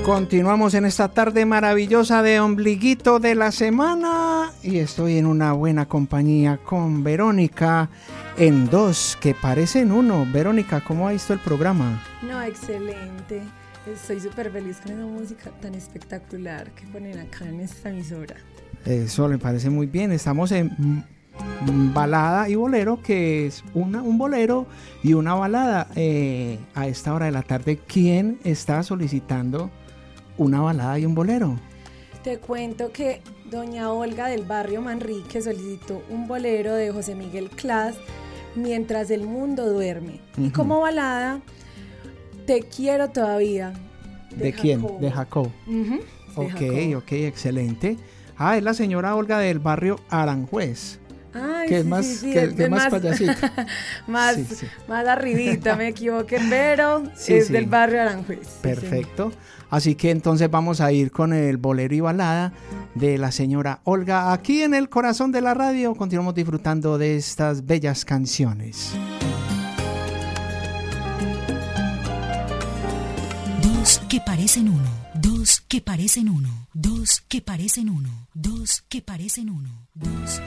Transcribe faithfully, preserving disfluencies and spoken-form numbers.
Continuamos en esta tarde maravillosa de Ombliguito de la Semana y estoy en una buena compañía con Verónica en Dos que Parecen Uno. Verónica, ¿cómo ha visto el programa? No, excelente. Estoy súper feliz con esa música tan espectacular que ponen acá en esta emisora. Eso me parece muy bien. Estamos en balada y bolero, que es una, un bolero y una balada. Eh, a esta hora de la tarde, ¿quién está solicitando una balada y un bolero? Te cuento que doña Olga del barrio Manrique solicitó un bolero de José Miguel Clas, Mientras el mundo duerme. Uh-huh. Y como balada, Te quiero todavía. ¿De, ¿De quién? De Jacob. Uh-huh. Ok, Jacob. ok, excelente. Ah, es la señora Olga del barrio Aranjuez. Ay, que sí, es más, sí, sí, que, es, que es más, más payasita. más, sí, sí. más arribita, me equivoqué, pero sí, es sí. del barrio Aranjuez. Perfecto. Sí. Así que entonces vamos a ir con el bolero y balada de la señora Olga. Aquí en el corazón de la radio continuamos disfrutando de estas bellas canciones. Dos que parecen uno, dos que parecen uno, dos que parecen uno, dos que parecen uno, dos